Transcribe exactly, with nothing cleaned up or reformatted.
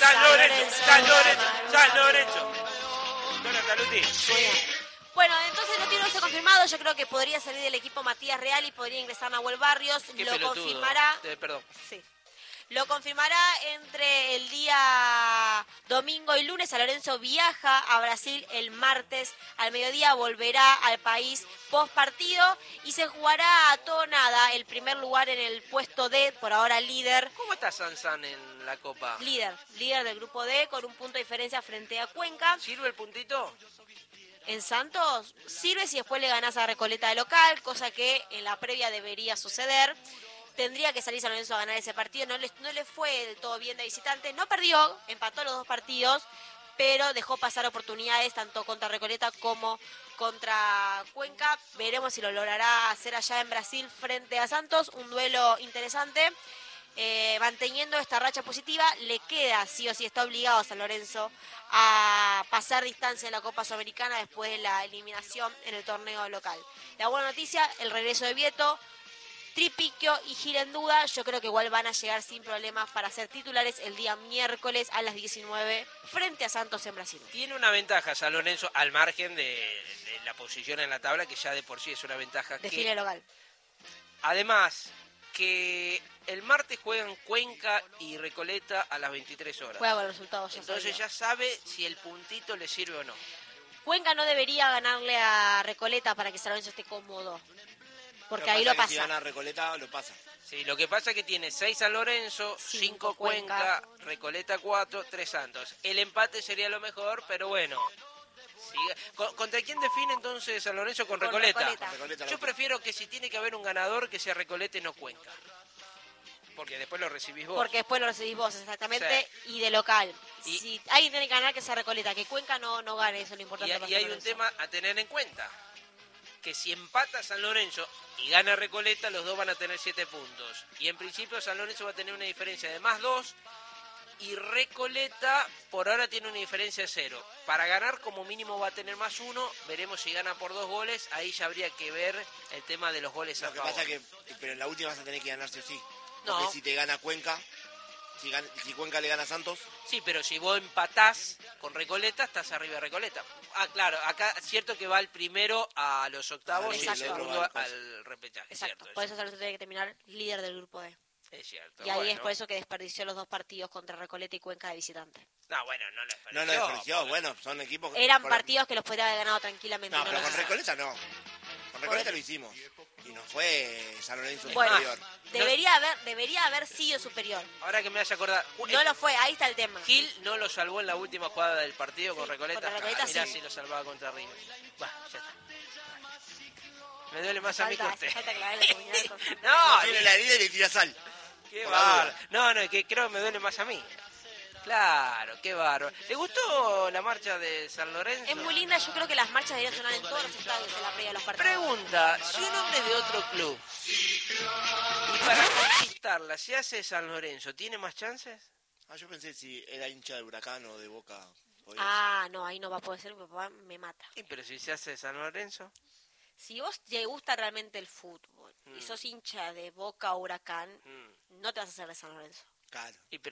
San Lorenzo, San Lorenzo, San Lorenzo. Victoria Taluti. Bueno, entonces lo tiene eso confirmado. Yo creo que podría salir del equipo Matías Real y podría ingresar Nahuel Barrios. Qué lo pelotudo. confirmará. Eh, perdón. Sí. Lo confirmará entre el día domingo y lunes. San Lorenzo viaja a Brasil el martes. Al mediodía volverá al país post partido y se jugará a todo nada el primer lugar en el puesto D, por ahora líder. ¿Cómo está Sansan en la Copa? Líder, líder del grupo D con un punto de diferencia frente a Cuenca. ¿Sirve el puntito? En Santos sirve si después le ganás a Recoleta de local, cosa que en la previa debería suceder. Tendría que salir San Lorenzo a ganar ese partido. No le, no le fue del todo bien de visitante. No perdió, empató los dos partidos, pero dejó pasar oportunidades tanto contra Recoleta como contra Cuenca. Veremos si lo logrará hacer allá en Brasil frente a Santos. Un duelo interesante. Eh, manteniendo esta racha positiva, le queda, sí o sí, está obligado a San Lorenzo a pasar distancia en la Copa Sudamericana después de la eliminación en el torneo local. La buena noticia, el regreso de Vieto. Tripiquio y Gil en duda, yo creo que igual van a llegar sin problemas para ser titulares el día miércoles a las diecinueve frente a Santos en Brasil. Tiene una ventaja San Lorenzo al margen de, de la posición en la tabla, que ya de por sí es una ventaja. Define que, local. Además, que el martes juegan Cuenca y Recoleta a las veintitrés horas. Juega con los resultados. Ya Entonces sabía. ya sabe si el puntito le sirve o no. Cuenca no debería ganarle a Recoleta para que San Lorenzo esté cómodo. Porque ahí lo pasa. Si gana Recoleta, lo pasa. Sí, lo que pasa es que tiene seis San Lorenzo, Cinco cinco Cuenca. Cuenca, Recoleta cuatro, tres Santos. El empate sería lo mejor, pero bueno. Sigue. ¿Con- ¿Contra quién define entonces San Lorenzo? Con Con Recoleta. Recoleta. Con Recoleta, Yo loco. prefiero que si tiene que haber un ganador, que sea Recoleta y no Cuenca. Porque después lo recibís vos. Porque después lo recibís vos, exactamente, y de local. Y- Si alguien tiene que ganar, que sea Recoleta. Que Cuenca no, no gane, eso es lo Y, importante. para y hay San un Lorenzo. tema a tener en cuenta. Que si empata San Lorenzo y gana Recoleta, los dos van a tener siete puntos. Y en principio San Lorenzo va a tener una diferencia de más dos. Y Recoleta por ahora tiene una diferencia de cero. Para ganar como mínimo va a tener más uno. Veremos si gana por dos goles. Ahí ya habría que ver el tema de los goles a Lo que favor. pasa es que, pero en la última vas a tener que ganar sí o sí. No. Porque si te gana Cuenca, si, gan- si Cuenca le gana a Santos, Sí, pero si vos empatás con Recoleta, estás arriba de Recoleta. Ah, claro, acá es cierto que va el primero a los octavos y el Exacto. segundo Al coso. al repechaje. Exacto, Cierto, por es, eso San Lorenzo tiene que terminar líder del grupo D. es cierto. Y ahí bueno. es por eso que desperdició los dos partidos contra Recoleta y Cuenca de visitante. No, bueno, no lo no desperdició. lo despreció. Bueno, son equipos... Eran por- partidos que los podría haber ganado tranquilamente. No, no pero los con hizo. Recoleta no. Con Recoleta lo hicimos. Y no fue San Lorenzo Bueno, superior. debería haber, debería haber sido superior. Ahora que me hace acordar, No lo fue, ahí está el tema. Gil no lo salvó en la última jugada del partido con Sí, Recoleta. contra Recoleta, Ah, mirá sí. si lo salvaba contra River. Bah, ya está. Me duele más a mí que a Falta, usted. falta clavarle el puñalazo. No, Tiene la herida y le tira sal. qué por la bárbaro. duda. No, no, que creo que me duele más a mí. Claro, qué bárbaro. ¿Le gustó la marcha de San Lorenzo? Es muy linda, yo creo que las marchas deberían sonar en todos los estadios en la previa de los partidos. Pregunta, si un hombre es de otro club y para conquistarla se hace San Lorenzo, ¿tiene más chances? Ah, yo pensé si era hincha de Huracán o de Boca. podía Ah, no, ahí no va a poder ser, mi papá me mata. Sí, pero si se hace San Lorenzo. Si vos te gusta realmente el fútbol y Mm. sos hincha de Boca o Huracán, Mm. no te vas a hacer de San Lorenzo. ser. Claro. Y pero